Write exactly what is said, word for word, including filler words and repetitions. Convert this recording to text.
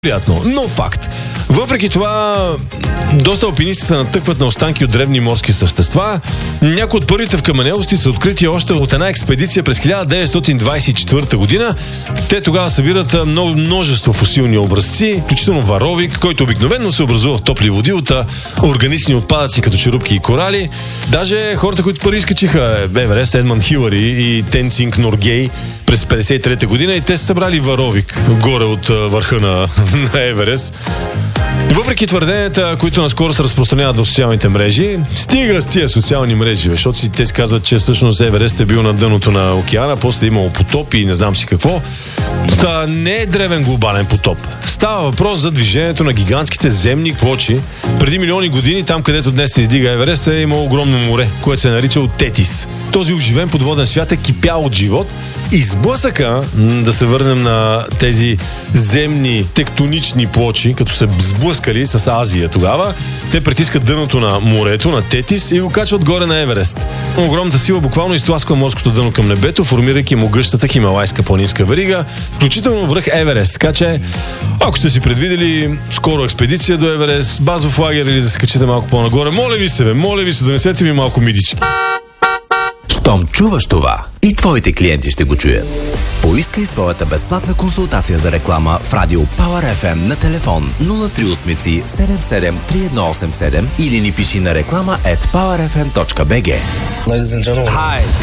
приятно, но факт. Въпреки това, доста алпинисти се натъкват на останки от древни морски същества. Някои от първите вкаменелости са открити още от една експедиция през хиляда деветстотин двадесет и четвърта година. Те тогава събират много, множество фосилни образци, включително варовик, който обикновено се образува в топли води от органични отпадъци, като черупки и корали. Даже хората, които първи изкачиха Еверест, Едмънд Хилари и Тенцинг Норгей през петдесет и трета година, и те са събрали варовик горе от върха на, на Еверест. Въпреки твърденията, които наскоро се разпространяват в социалните мрежи, стига с тия социални мрежи, защото си те си казват, че всъщност Еверест е бил на дъното на океана, после е имало потоп и не знам си какво. Та не е древен глобален потоп. Става въпрос за движението на гигантските земни плочи. Преди милиони години, там където днес се издига Еверест, е имало огромно море, което се е наричало Тетис. Този оживен подводен свят е кипял от живот и сблъсъка, да се върнем на тези земни тектонични плочи, като се сблъскали с Азия тогава, те притискат дъното на морето, на Тетис, и го качват горе на Еверест. Огромната сила буквално изтласква морското дъно към небето, формирайки могъщата хималайска планинска верига, включително връх Еверест. Така че, ако сте си предвидели скоро експедиция до Еверест, базов лагер или да се качите малко по-нагоре, моля ви се, бе, моля ви се, донесете ми малко мидички. Щом чуваш това, и твоите клиенти ще го чуят. Поискай своята безплатна консултация за реклама в радио Power еф ем на телефон нула три осем седем седем три едно осем седем или ни пиши на реклама at power f m dot b g. Ladies and gentlemen. Hi.